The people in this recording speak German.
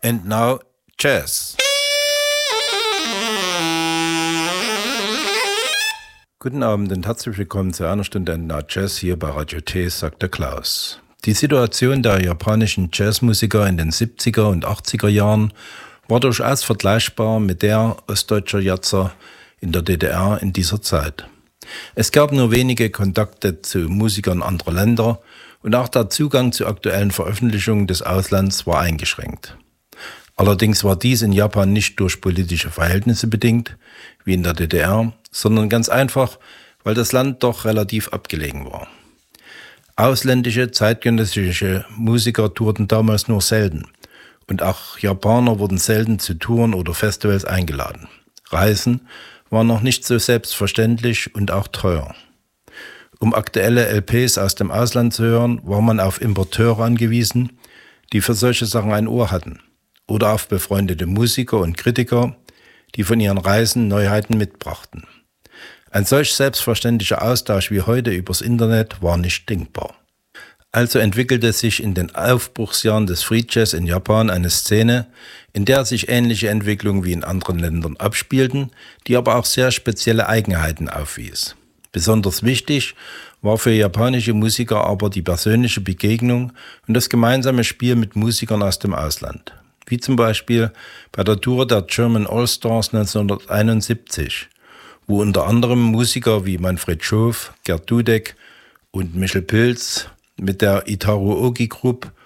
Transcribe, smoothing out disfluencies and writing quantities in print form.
And now, Jazz. Guten Abend und herzlich willkommen zu einer Stunde And Now Jazz hier bei Radio T, sagt der Klaus. Die Situation der japanischen Jazzmusiker in den 70er und 80er Jahren war durchaus vergleichbar mit der ostdeutscher Jazzer in der DDR in dieser Zeit. Es gab nur wenige Kontakte zu Musikern anderer Länder und auch der Zugang zu aktuellen Veröffentlichungen des Auslands war eingeschränkt. Allerdings war dies in Japan nicht durch politische Verhältnisse bedingt, wie in der DDR, sondern ganz einfach, weil das Land doch relativ abgelegen war. Ausländische, zeitgenössische Musiker tourten damals nur selten und auch Japaner wurden selten zu Touren oder Festivals eingeladen. Reisen waren noch nicht so selbstverständlich und auch teuer. Um aktuelle LPs aus dem Ausland zu hören, war man auf Importeure angewiesen, die für solche Sachen ein Ohr hatten. Oder auf befreundete Musiker und Kritiker, die von ihren Reisen Neuheiten mitbrachten. Ein solch selbstverständlicher Austausch wie heute übers Internet war nicht denkbar. Also entwickelte sich in den Aufbruchsjahren des Free Jazz in Japan eine Szene, in der sich ähnliche Entwicklungen wie in anderen Ländern abspielten, die aber auch sehr spezielle Eigenheiten aufwies. Besonders wichtig war für japanische Musiker aber die persönliche Begegnung und das gemeinsame Spiel mit Musikern aus dem Ausland. Wie zum Beispiel bei der Tour der German All-Stars 1971, wo unter anderem Musiker wie Manfred Schof, Gerd Dudek und Michel Pilz mit der Itaru Ogi Group